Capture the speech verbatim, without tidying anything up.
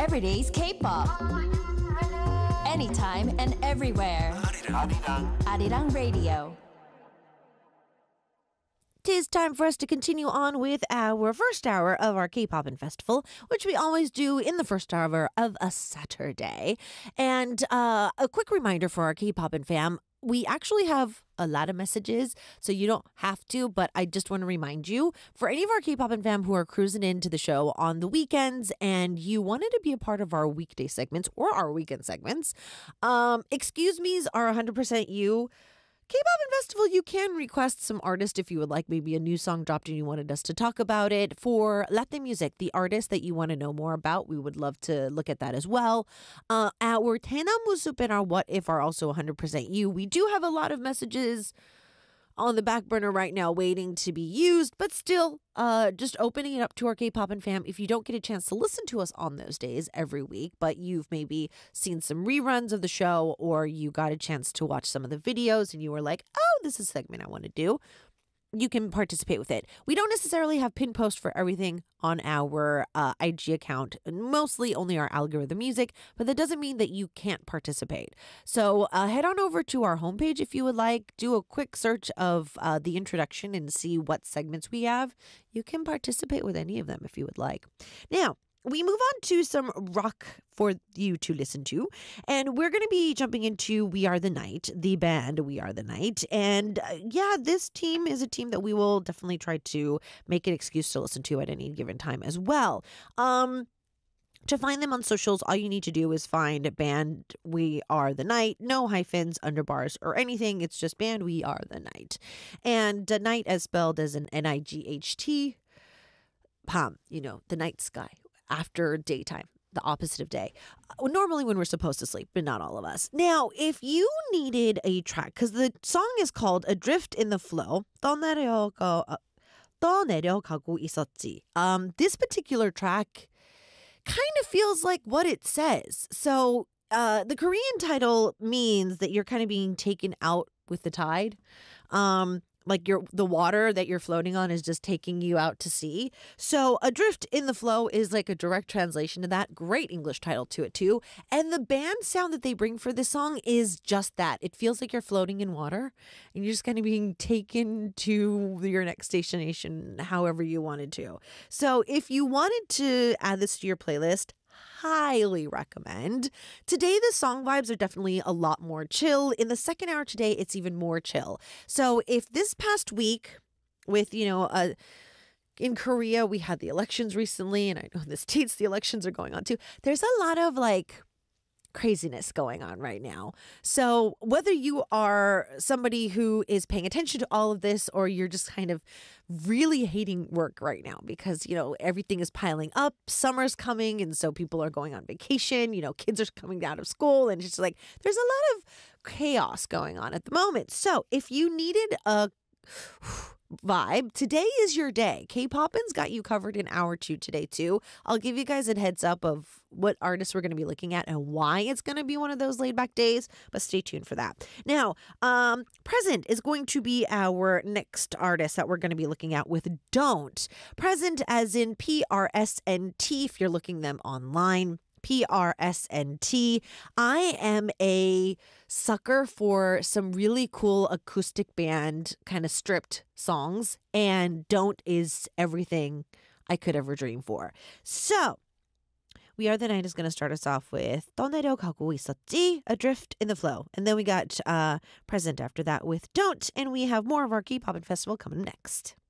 Everyday's K-pop. Anytime and everywhere. Arirang Radio. Tis time for us to continue on with our first hour of our K-Poppin' Festival, which we always do in the first hour of a Saturday. And uh, a quick reminder for our K-Poppin' fam, we actually have a lot of messages, so you don't have to, but I just want to remind you, for any of our K-Poppin' fam who are cruising into the show on the weekends and you wanted to be a part of our weekday segments or our weekend segments, um, excuse me's are one hundred percent you. K-Poppin' Festival, you can request some artists if you would like maybe a new song dropped and you wanted us to talk about it. For Latin music, the artist that you want to know more about, we would love to look at that as well. Uh, our Tena Musup and our What If are also one hundred percent you. We do have a lot of messages on the back burner right now waiting to be used, but still uh, just opening it up to our K-Poppin' fam. If you don't get a chance to listen to us on those days every week, but you've maybe seen some reruns of the show or you got a chance to watch some of the videos and you were like, oh, this is a segment I want to do, you can participate with it. We don't necessarily have pin posts for everything on our uh, I G account, mostly only our algorithm music, but that doesn't mean that you can't participate. So uh, head on over to our homepage if you would like, do a quick search of uh, the introduction and see what segments we have. You can participate with any of them if you would like. Now, we move on to some rock for you to listen to. And we're going to be jumping into We Are the Night, the band We Are the Night. And uh, yeah, this team is a team that we will definitely try to make an excuse to listen to at any given time as well. Um... To find them on socials, all you need to do is find band We Are the Night, no hyphens, underbars, or anything. It's just band We Are the Night. And uh, night as spelled as an N I G H T. Pam, you know, the night sky after daytime, the opposite of day. Uh, normally when we're supposed to sleep, but not all of us. Now, if you needed a track, because the song is called Adrift in the Flow, 떠내려가, uh, 떠내려가고 있었지. Um, this particular track kind of feels like what it says. So uh, the Korean title means that you're kind of being taken out with the tide. Um, like your the water that you're floating on is just taking you out to sea. So Adrift in the Flow is like a direct translation to that. Great English title to it too. And the band sound that they bring for this song is just that. It feels like you're floating in water and you're just kind of being taken to your next destination however you wanted to. So if you wanted to add this to your playlist, highly recommend. Today, the song vibes are definitely a lot more chill. In the second hour today, it's even more chill. So if this past week with, you know, uh, in Korea, we had the elections recently, and I know in the States, the elections are going on too. There's a lot of like craziness going on right now. So whether you are somebody who is paying attention to all of this or you're just kind of really hating work right now because, you know, everything is piling up, summer's coming, and so people are going on vacation, you know, kids are coming out of school, and it's just like there's a lot of chaos going on at the moment. So if you needed a vibe, today is your day. K-Poppin's got you covered in hour two today too. I'll give you guys a heads up of what artists we're going to be looking at and why it's going to be one of those laid back days, but stay tuned for that. Now, um, Present is going to be our next artist that we're going to be looking at with Don't. Present as in P R S N T if you're looking them online. P R S N T. I am a sucker for some really cool acoustic band kind of stripped songs, and Don't is everything I could ever dream for. So, We Are the Night is going to start us off with 떠내려가고 있었지, Adrift in the Flow. And then we got uh, Present after that with Don't, and we have more of our K-Poppin' Festival coming next.